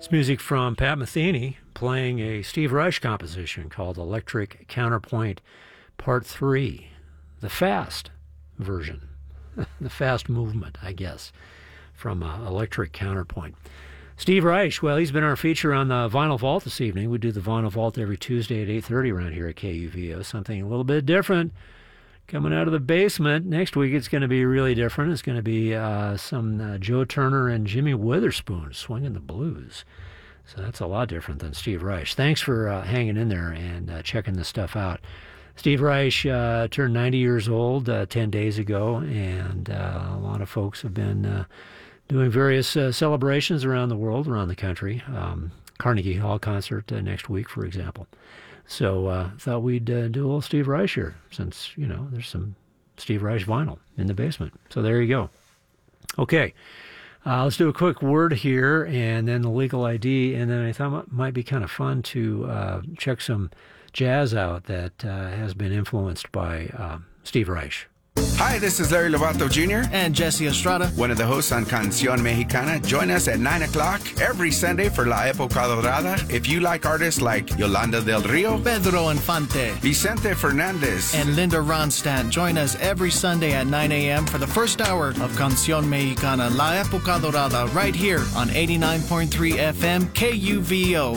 It's music from Pat Metheny playing a Steve Reich composition called Electric Counterpoint Part 3, the fast version, the fast movement, I guess, from Electric Counterpoint. Steve Reich, well, he's been our feature on the Vinyl Vault this evening. We do the Vinyl Vault every Tuesday at 8:30 around here at KUVO, something a little bit different. Coming out of the basement. Next week it's going to be really different. It's going to be some Joe Turner and Jimmy Witherspoon swinging the blues. So that's a lot different than Steve Reich. Thanks for hanging in there and checking this stuff out. Steve Reich turned 90 years old 10 days ago, and a lot of folks have been doing various celebrations around the world, around the country. Carnegie Hall concert next week, for example. So thought we'd do a little Steve Reich here, since, you know, there's some Steve Reich vinyl in the basement. So there you go. Okay, let's do a quick word here, and then the legal ID, and then I thought it might be kind of fun to check some jazz out that has been influenced by Steve Reich. Hi, this is Larry Lovato Jr. and Jesse Estrada, one of the hosts on Canción Mexicana. Join us at 9 o'clock every Sunday for La Época Dorada. If you like artists like Yolanda del Rio, Pedro Infante, Vicente Fernandez, and Linda Ronstadt, join us every Sunday at 9 a.m. for the first hour of Canción Mexicana, La Época Dorada, right here on 89.3 FM KUVO.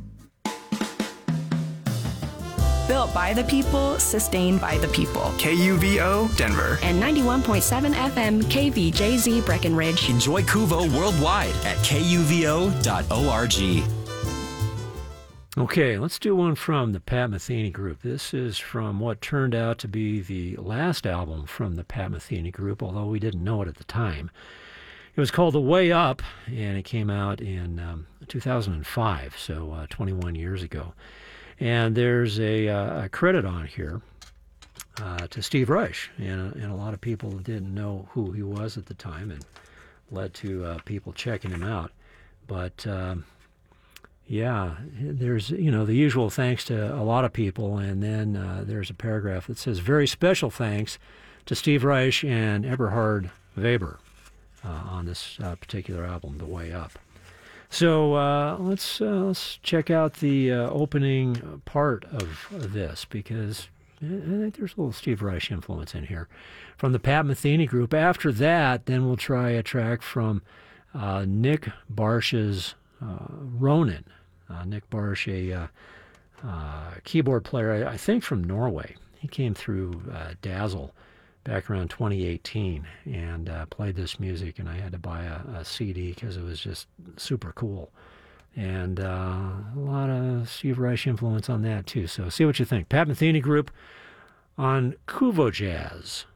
Built by the people, sustained by the people. KUVO, Denver. And 91.7 FM KVJZ Breckenridge. Enjoy Kuvo worldwide at kuvo.org. Okay, let's do one from the Pat Metheny Group. This is from what turned out to be the last album from the Pat Metheny Group, although we didn't know it at the time. It was called The Way Up, and it came out in 2005, so 21 years ago. And there's a credit on here to Steve Reich, and a lot of people didn't know who he was at the time, and led to people checking him out. But yeah, there's, you know, the usual thanks to a lot of people, and then there's a paragraph that says very special thanks to Steve Reich and Eberhard Weber on this particular album, The Way Up. So let's check out the opening part of this, because I think there's a little Steve Reich influence in here from the Pat Metheny Group. After that, then we'll try a track from Nick Barsh's Ronin. Nick Barsh, a keyboard player, I think from Norway. He came through Dazzle back around 2018 and played this music, and I had to buy a CD because it was just super cool. And a lot of Steve Reich influence on that too. So see what you think. Pat Metheny Group on Kuvo Jazz.